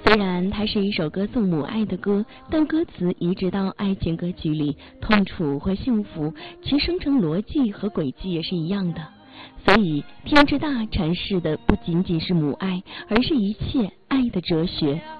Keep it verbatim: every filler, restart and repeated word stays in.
虽然它是一首歌颂母爱的歌，但歌词移植到爱情歌曲里，痛楚或幸福，其生成逻辑和轨迹也是一样的。所以天之大阐释的不仅仅是母爱，而是一切爱的哲学。